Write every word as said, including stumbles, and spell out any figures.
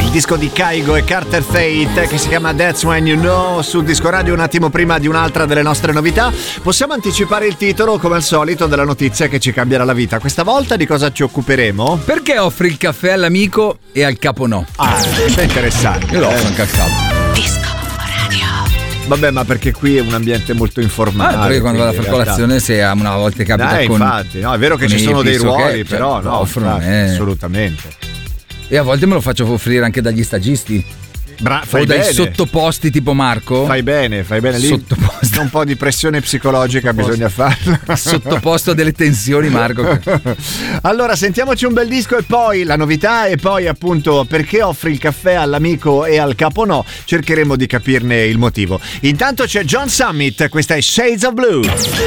il disco di Kygo e Carter Fate che si chiama That's When You Know su Disco Radio, un attimo prima di un'altra delle nostre novità. Possiamo anticipare il titolo come al solito della notizia che ci cambierà la vita. Questa volta di cosa ci occuperemo? Perché offri il caffè all'amico e al capo no? Ah, è interessante. Io lo offro anche al capo. Disco Radio. Vabbè, ma perché qui è un ambiente molto informale. Ah, perché quando vado a fare colazione, se una volta capita eh, con infatti, no, è vero che ci sono dei ruoli, che, però cioè, no, offrono, infatti, eh. assolutamente. E a volte me lo faccio offrire anche dagli stagisti. Bra- fai o dai bene. sottoposti tipo Marco. Fai bene, fai bene lì. Sottoposto. Un po' di pressione psicologica Sottoposto. bisogna farla. Sottoposto a delle tensioni, Marco. Allora, sentiamoci un bel disco e poi la novità e poi appunto perché offri il caffè all'amico e al capo no. Cercheremo di capirne il motivo. Intanto c'è John Summit, questa è Shades of Blue.